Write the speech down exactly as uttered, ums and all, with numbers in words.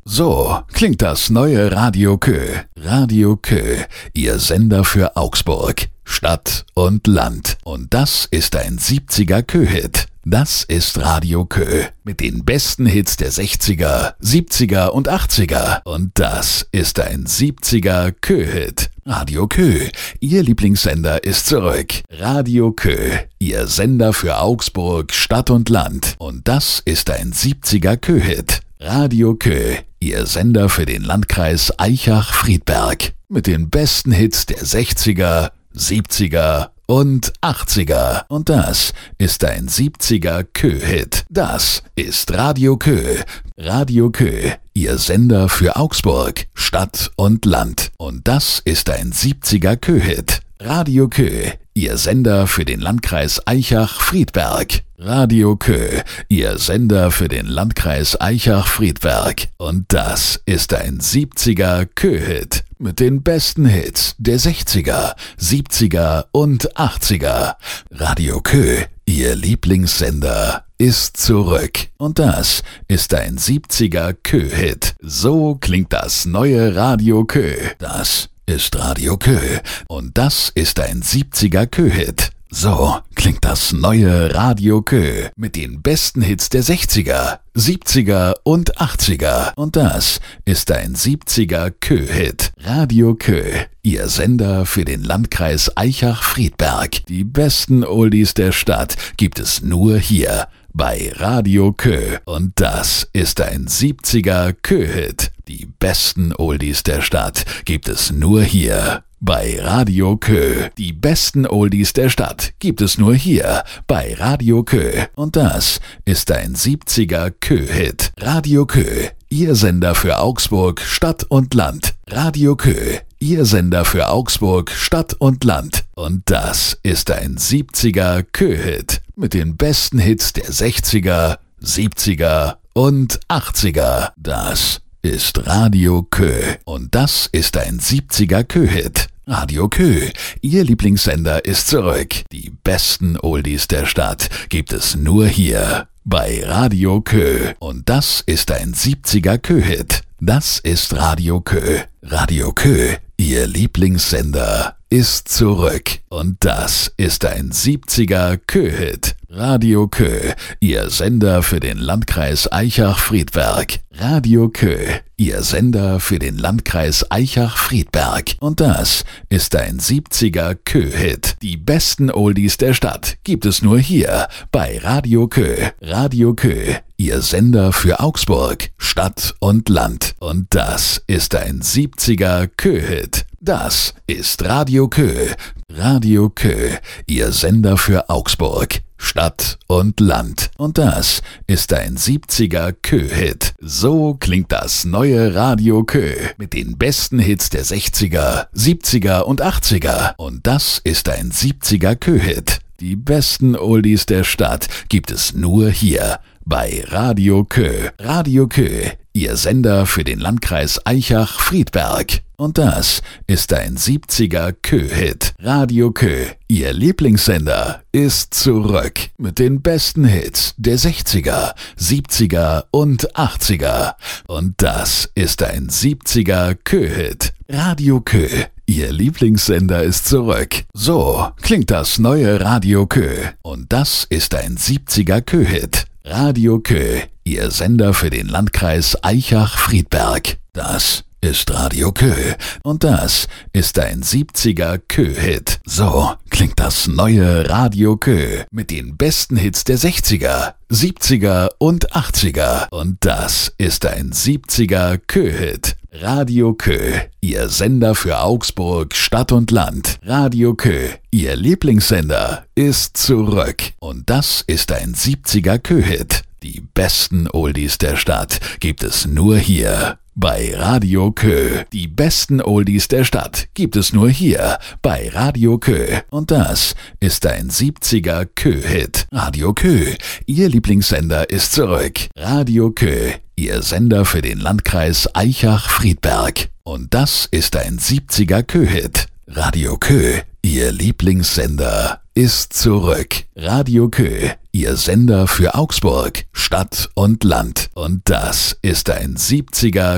So klingt das neue Radio Kö. Radio Kö, Ihr Sender für Augsburg, Stadt und Land. Und das ist ein siebziger Kö-Hit. Das ist Radio Kö mit den besten Hits der sechziger, siebziger und achtziger. Und das ist ein siebziger Kö-Hit. Radio Kö, Ihr Lieblingssender ist zurück. Radio Kö, Ihr Sender für Augsburg, Stadt und Land. Und das ist ein siebziger Kö-Hit. Radio Kö, Ihr Sender für den Landkreis Aichach-Friedberg. Mit den besten Hits der sechziger, siebziger und achtziger. Und das ist ein siebziger Kö-Hit. Das ist Radio Kö. Radio Kö, Ihr Sender für Augsburg, Stadt und Land. Und das ist ein siebziger Kö-Hit. Radio Kö, Ihr Sender für den Landkreis Aichach-Friedberg. Radio Kö, Ihr Sender für den Landkreis Aichach-Friedberg. Und das ist ein siebziger Kö-Hit mit den besten Hits der sechziger, siebziger und achtziger. Radio Kö, Ihr Lieblingssender, ist zurück. Und das ist ein siebziger Kö-Hit. So klingt das neue Radio Kö. Das ist Radio Kö. Und das ist ein siebziger Kö-Hit. So klingt das neue Radio Kö mit den besten Hits der sechziger, siebziger und achtziger. Und das ist ein siebziger Kö-Hit. Radio Kö, Ihr Sender für den Landkreis Aichach-Friedberg. Die besten Oldies der Stadt gibt es nur hier bei Radio Kö. Und das ist ein siebziger Kö-Hit. Die besten Oldies der Stadt gibt es nur hier bei Radio Kö. Die besten Oldies der Stadt gibt es nur hier bei Radio Kö. Und das ist ein siebziger Kö-Hit. Radio Kö, Ihr Sender für Augsburg, Stadt und Land. Radio Kö, Ihr Sender für Augsburg, Stadt und Land. Und das ist ein siebziger Kö-Hit mit den besten Hits der sechziger, siebziger und achtziger. Das ist Radio Kö. Und das ist ein siebziger Kö-Hit. Radio Kö, Ihr Lieblingssender ist zurück. Die besten Oldies der Stadt gibt es nur hier bei Radio Kö. Und das ist ein siebziger Kö-Hit. Das ist Radio Kö. Radio Kö, Ihr Lieblingssender, ist zurück. Und das ist ein siebziger Kö-Hit. Radio Kö, Ihr Sender für den Landkreis Aichach-Friedberg. Radio Kö, Ihr Sender für den Landkreis Aichach-Friedberg. Und das ist ein siebziger Kö-Hit. Die besten Oldies der Stadt gibt es nur hier bei Radio Kö. Radio Kö, Ihr Sender für Augsburg, Stadt und Land. Und das ist ein siebziger Kö-Hit. Das ist Radio Kö. Radio Kö, Ihr Sender für Augsburg, Stadt und Land. Und das ist ein siebziger Kö-Hit. So klingt das neue Radio Kö mit den besten Hits der sechziger, siebziger und achtziger. Und das ist ein siebziger Kö-Hit. Die besten Oldies der Stadt gibt es nur hier bei Radio Kö. Radio Kö, Ihr Sender für den Landkreis Aichach-Friedberg. Und das ist ein siebziger Kö-Hit. Radio Kö, Ihr Lieblingssender, ist zurück mit den besten Hits der sechziger, siebziger und achtziger. Und das ist ein siebziger Kö-Hit. Radio Kö, Ihr Lieblingssender ist zurück. So klingt das neue Radio Kö. Und das ist ein siebziger Kö-Hit. Radio Kö, Ihr Sender für den Landkreis Aichach-Friedberg. Das ist Radio Kö. Und das ist ein siebziger Kö-Hit. So klingt das neue Radio Kö mit den besten Hits der sechziger, siebziger und achtziger. Und das ist ein siebziger Kö-Hit. Radio Kö, Ihr Sender für Augsburg, Stadt und Land. Radio Kö, Ihr Lieblingssender, ist zurück. Und das ist ein siebziger Kö-Hit. Die besten Oldies der Stadt gibt es nur hier bei Radio Kö. Die besten Oldies der Stadt gibt es nur hier bei Radio Kö. Und das ist ein siebziger Kö-Hit. Radio Kö, Ihr Lieblingssender, ist zurück. Radio Kö, Ihr Sender für den Landkreis Aichach-Friedberg. Und das ist ein siebziger Kö-Hit. Radio Kö, Ihr Lieblingssender, ist zurück. Radio Kö, Ihr Sender für Augsburg, Stadt und Land. Und das ist ein siebziger